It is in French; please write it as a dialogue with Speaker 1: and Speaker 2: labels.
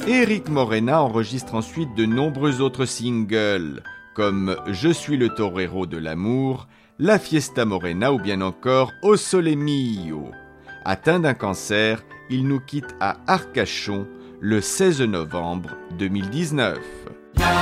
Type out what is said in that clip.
Speaker 1: Éric Morena enregistre ensuite de nombreux autres singles, comme Je suis le torero de l'amour, La Fiesta Morena ou bien encore O Sole Mio. Atteint d'un cancer, il nous quitte à Arcachon le 16 novembre 2019.